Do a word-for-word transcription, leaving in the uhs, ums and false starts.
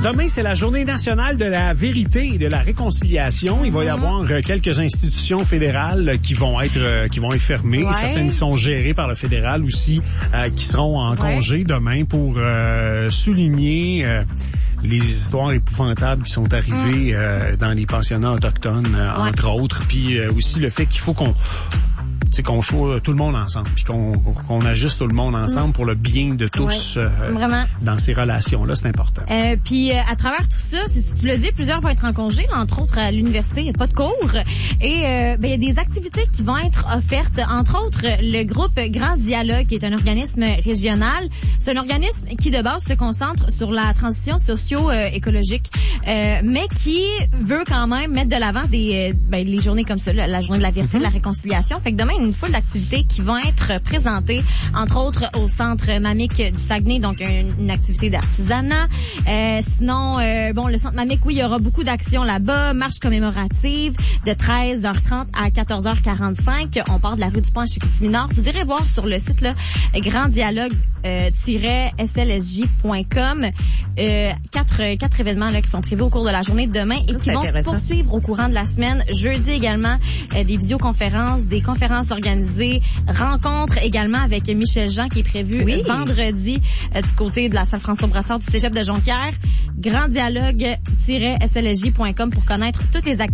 demain, c'est la journée nationale de la vérité et de la réconciliation. Il va y avoir euh, quelques institutions fédérales qui vont être euh, qui vont être fermées. Ouais. Certaines qui sont gérées par le fédéral aussi, euh, qui seront en Ouais. congé demain pour euh, souligner euh, les histoires épouvantables qui sont arrivées Mm. euh, dans les pensionnats autochtones, euh, Ouais. entre autres. Puis euh, aussi le fait qu'il faut qu'on c'est qu'on soit tout le monde ensemble, puis qu'on, qu'on agisse tout le monde ensemble pour le bien de tous Ouais, euh, vraiment. dans ces relations-là, c'est important. Euh, puis euh, à travers tout ça, c'est, tu le dis, plusieurs vont être en congé, là, entre autres à l'université, il n'y a pas de cours. Et euh, ben, il y a des activités qui vont être offertes, entre autres le groupe Grand Dialogue, qui est un organisme régional. C'est un organisme qui de base se concentre sur la transition socio-écologique, euh, mais qui veut quand même mettre de l'avant des euh, ben, les journées comme ça, là, la journée de la vérité, mm-hmm. de la réconciliation. Fait que demain, une foule d'activités qui vont être présentées, entre autres au centre Mamic du Saguenay, donc une, une activité d'artisanat. Euh, sinon, euh, bon, le centre Mamic, oui, il y aura beaucoup d'actions là-bas. Marche commémorative de treize heures trente à quatorze heures quarante-cinq. On part de la rue du Pont à Chicoutimi-Nord. Vous irez voir sur le site là, grand dialogue tiret s l s j point com. Euh, quatre, quatre événements là, qui sont prévus au cours de la journée de demain et qui vont se poursuivre au courant de la semaine. Jeudi également, euh, des visioconférences, des conférences organisées, rencontres également avec Michel Jean qui est prévu oui. vendredi euh, du côté de la salle François Brassard du Cégep de Jonquière. grand dialogue tiret s l s j point com pour connaître toutes les activités